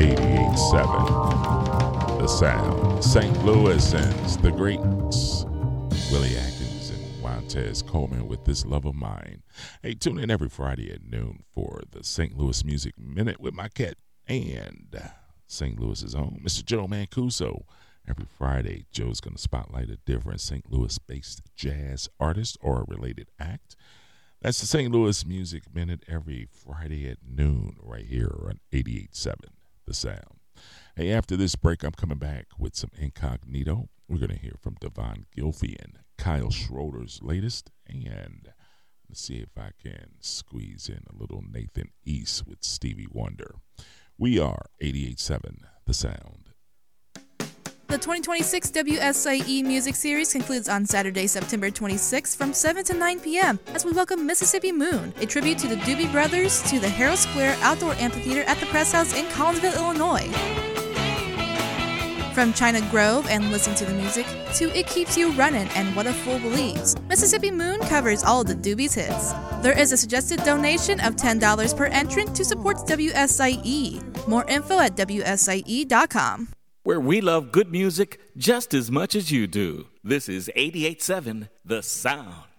88.7 The Sound. St. Louisans, the greats, Willie Atkins and Montez Coleman with This Love of Mine. Hey, tune in every Friday at noon for the St. Louis Music Minute with my cat and St. Louis's own Mr. Joe Mancuso. Every Friday, Joe's going to spotlight a different St. Louis-based jazz artist or a related act. That's the St. Louis Music Minute every Friday at noon right here on 88.7 The Sound. Hey, after this break, I'm coming back with some Incognito. We're going to hear from Devon Gilfie, Kyle Schroeder's latest, and let's see if I can squeeze in a little Nathan East with Stevie Wonder. We are 88.7 The Sound. The 2026 WSIE Music Series concludes on Saturday, September 26th from 7 to 9 p.m. as we welcome Mississippi Moon, a tribute to the Doobie Brothers, to the Harold Square Outdoor Amphitheater at the Press House in Collinsville, Illinois. From China Grove and Listen to the Music to It Keeps You Runnin' and What a Fool Believes, Mississippi Moon covers all of the Doobies hits. There is a suggested donation of $10 per entrant to support WSIE. More info at WSIE.com. Where we love good music just as much as you do. This is 88.7 The Sound.